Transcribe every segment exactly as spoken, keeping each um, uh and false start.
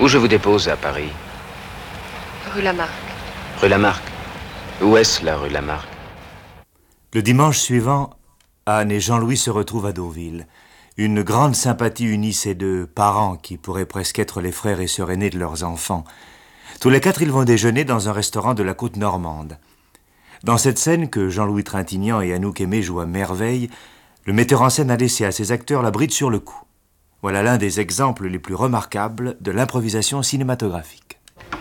Où je vous dépose à Paris? Rue Lamarck. Rue Lamarck. Où est-ce la rue Lamarck? Le dimanche suivant, Anne et Jean-Louis se retrouvent à Deauville. Une grande sympathie unit ces deux parents qui pourraient presque être les frères et sœurs aînés de leurs enfants. Tous les quatre, ils vont déjeuner dans un restaurant de la côte normande. Dans cette scène que Jean-Louis Trintignant et Anouk Aimée jouent à merveille, le metteur en scène a laissé à ses acteurs la bride sur le cou. Voilà l'un des exemples les plus remarquables de l'improvisation cinématographique.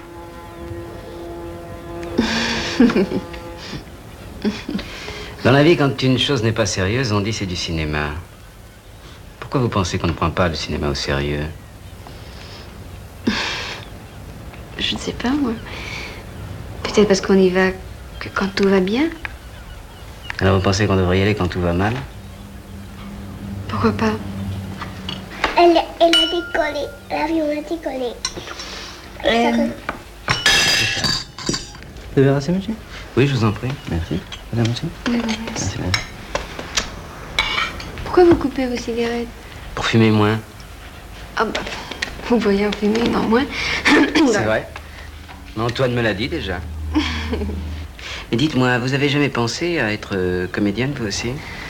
Dans la vie, quand une chose n'est pas sérieuse, on dit c'est du cinéma. Pourquoi vous pensez qu'on ne prend pas le cinéma au sérieux? Je ne sais pas, moi. Peut-être parce qu'on y va que quand tout va bien. Alors vous pensez qu'on devrait y aller quand tout va mal? Pourquoi pas? Elle, elle a décollé. L'avion a décollé. Euh... Vous verrez assez, monsieur? Oui, je vous en prie. Merci. Madame aussi? Oui, oui, merci. Merci. Pourquoi vous coupez vos cigarettes? Pour fumer moins. Ah bah, vous voyez en fumer, non moins. C'est vrai. Mais Antoine me l'a dit déjà. Mais dites-moi, vous avez jamais pensé à être euh, comédienne, vous aussi?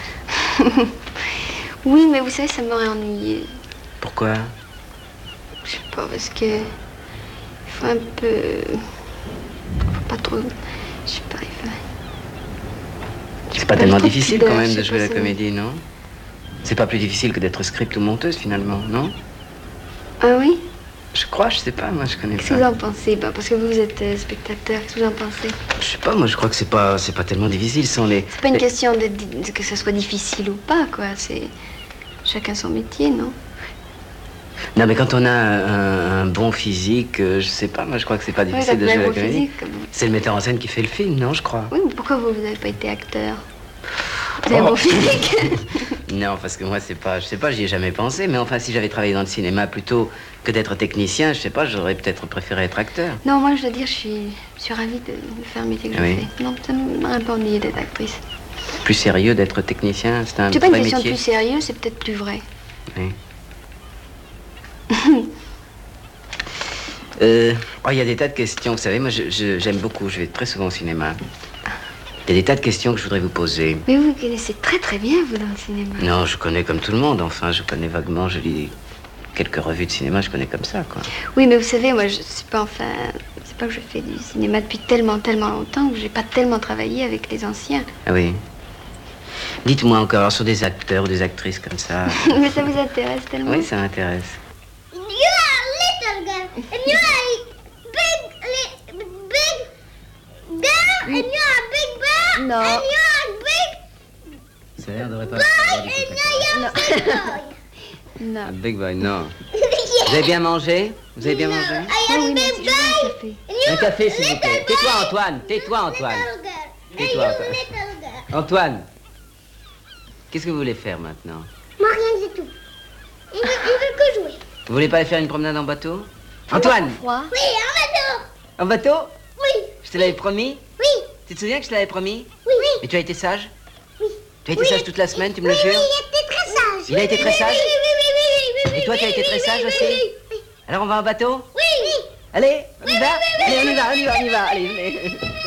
Oui, mais vous savez, ça m'aurait ennuyé. Pourquoi? Je sais pas, parce que... Il faut un peu... Faut pas trop... Je sais pas, il faut... C'est pas tellement difficile pudeur, quand même je de sais jouer pas, la c'est- comédie, non? C'est pas plus difficile que d'être script ou monteuse, finalement, non? Ah oui? Je crois, je sais pas, moi je connais Qu'est-ce que pas. vous en pensez? Bah, parce que vous, vous êtes euh, spectateur, qu'est-ce que vous en pensez? Je sais pas, moi je crois que c'est pas, c'est pas tellement difficile, ce sont les... C'est pas une les- question de, de- que ça soit difficile ou pas, quoi. C'est... Chacun son métier, non? Non, mais quand on a un, un bon physique, euh, je sais pas, moi je crois que c'est pas Oui, difficile de quand jouer on a la un beau comédie. physique, comme- C'est le metteur en scène qui fait le film, non, je crois. Oui, mais pourquoi vous, vous n'avez pas été acteur? Vous avez un Oh. beau physique. Non, parce que moi c'est pas, je sais pas, j'y ai jamais pensé, mais enfin si j'avais travaillé dans le cinéma plutôt que d'être technicien, je sais pas, j'aurais peut-être préféré être acteur. Non, moi, je dois dire, je suis, je suis ravie de, de faire le métier que Oui. je fais. Non, ça ne m'aurait pas ennuyé d'être actrice. Plus sérieux d'être technicien, c'est un C'est pas une vrai question métier. de plus sérieux, c'est peut-être plus vrai. Oui. Euh, oh, il y a des tas de questions, vous savez, moi je- je- j'aime beaucoup, je vais très souvent au cinéma. Il y a des tas de questions que je voudrais vous poser. Mais vous connaissez très très bien, vous, dans le cinéma. Non, je connais comme tout le monde, enfin, je connais vaguement, je lis quelques revues de cinéma, je connais comme ça, quoi. Oui, mais vous savez, moi, je suis pas enfin... C'est pas que je fais du cinéma depuis tellement, tellement longtemps que j'ai pas tellement travaillé avec les anciens. Ah oui. Dites-moi encore, alors, sur des acteurs ou des actrices comme ça. Mais ça vous intéresse tellement? Oui, ça m'intéresse. You are little girl. And you are big, li- big girl. And you are big bear. No. And you are big Ça a l'air de boy. And you are big boy. Non. Un big boy, non. Vous avez bien mangé? Vous avez bien No, mangé? I Ah am oui, big merci, je veux un boy. café. And you Un café, s'il vous little plaît. Tais-toi, boy. Antoine. Tais-toi, Antoine. Little girl. And Tais-toi, you Antoine. little girl. Antoine, qu'est-ce que vous voulez faire maintenant? Moi, rien du tout. Il veut, il veut que jouer. Vous voulez pas aller faire une promenade en bateau? Antoine, Froid. Oui, en bateau. en bateau? Oui, Je te l'avais promis? oui, Tu te souviens que je te l'avais promis? oui. Et tu as été sage? Oui. Tu as été Oui, sage il- toute la semaine, tu me Oui, le oui, jures? il était très sage. Il a été très Oui, sage? Oui, oui, oui, oui, oui, oui, oui. Et toi, tu as été oui, très oui, sage oui, aussi? oui, oui. Alors on va en bateau? Oui, oui. Allez, on y va? Allez, on y va, on y va, on y va. Allez, venez.